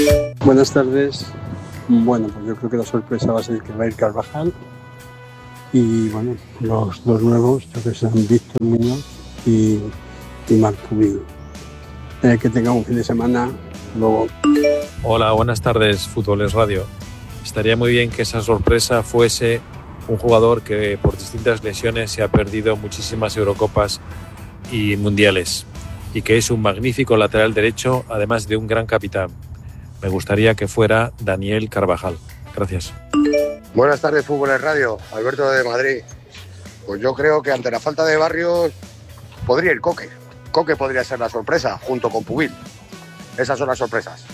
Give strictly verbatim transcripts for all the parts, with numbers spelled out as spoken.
Buenas tardes. Bueno, pues yo creo que la sorpresa va a ser que va a ir Carvajal. Y bueno, los dos nuevos, creo que serán Víctor Muñoz y, y Marc Pubil. Eh, que tenga un fin de semana. Luego. Hola, buenas tardes, Fútboles Radio. Estaría muy bien que esa sorpresa fuese un jugador que por distintas lesiones se ha perdido muchísimas Eurocopas y Mundiales y que es un magnífico lateral derecho, además de un gran capitán. Me gustaría que fuera Daniel Carvajal. Gracias. Buenas tardes, Fútboles Radio. Alberto de Madrid. Pues yo creo que ante la falta de Barrios podría ir Coque. Coque podría ser la sorpresa, junto con Pubil. Esas son las sorpresas.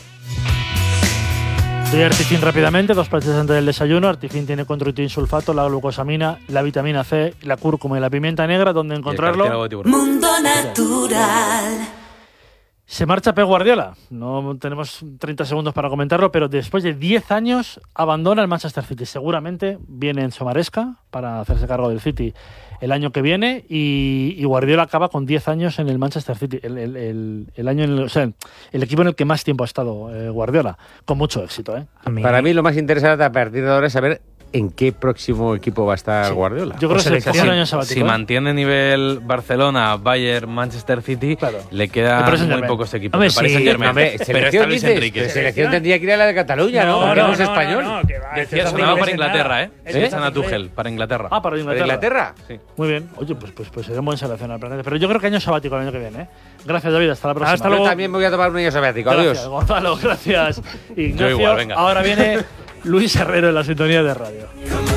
Doy Artifin rápidamente, dos pastillas antes del desayuno. Artifin tiene controitin sulfato, la glucosamina, la vitamina C, la cúrcuma y la pimienta negra. ¿Dónde encontrarlo? Mundo Natural. Se marcha Pep Guardiola. No tenemos treinta segundos para comentarlo, pero después de diez años abandona el Manchester City. Seguramente viene en Somaresca para hacerse cargo del City el año que viene y, y Guardiola acaba con diez años en el Manchester City. El, el, el, el año, en el, o sea, el equipo en el que más tiempo ha estado eh, Guardiola, con mucho éxito. ¿eh? Mí... Para mí lo más interesante a partir de ahora es saber en qué próximo equipo va a estar sí. Guardiola. Yo creo que se año sabático, si ¿eh? mantiene nivel Barcelona, Bayern, Manchester City, claro. le quedan muy pocos equipos. Hombre, sí, hombre, selección, dices, Enrique, selección tendría que ir a la de Cataluña, ¿no? no Porque no, no es no, español. No, no, que va, Decía sonaba para Inglaterra, ¿eh? ¿Eh? Echan a Tuchel, para Inglaterra. Ah, para Inglaterra. ¿Para Inglaterra? Sí. Muy bien. Oye, pues, pues, pues sería un buen selección al planeta. Pero yo creo que año sabático el año que viene, ¿eh? Gracias, David. Hasta la próxima. Hasta luego. Yo también me voy a tomar un año sabático. Gracias, Adiós. Gonzalo, gracias. Ignacio, yo igual, venga. Ahora viene Luis Herrero en la sintonía de radio.